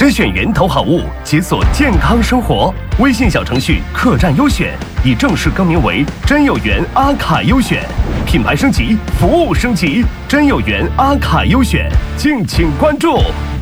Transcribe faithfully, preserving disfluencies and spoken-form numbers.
筛选源头好物，解锁健康生活。微信小程序客栈优选已正式更名为真有缘阿卡优选，品牌升级，服务升级，真有缘阿卡优选，敬请关注。